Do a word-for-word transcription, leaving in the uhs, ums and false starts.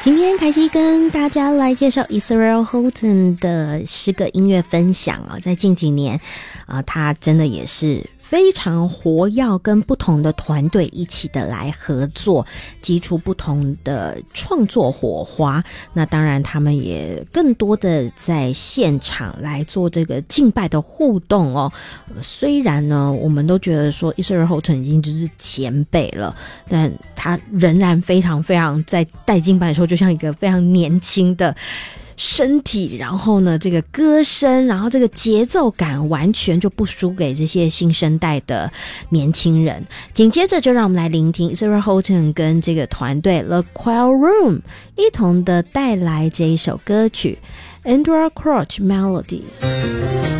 今天凯西跟大家来介绍 Israel Houghton 的诗歌音乐分享啊，在近几年啊，他真的也是非常活跃，跟不同的团队一起的来合作，激出不同的创作火花。那当然他们也更多的在现场来做这个敬拜的互动哦。虽然呢我们都觉得说 Israel Houghton 已经就是前辈了，但他仍然非常非常在带敬拜的时候就像一个非常年轻的身体，然后呢这个歌声，然后这个节奏感完全就不输给这些新生代的年轻人。紧接着就让我们来聆听 Israel Houghton 跟这个团队 The Choir Room 一同的带来这一首歌曲 Andrew Crouch Melody。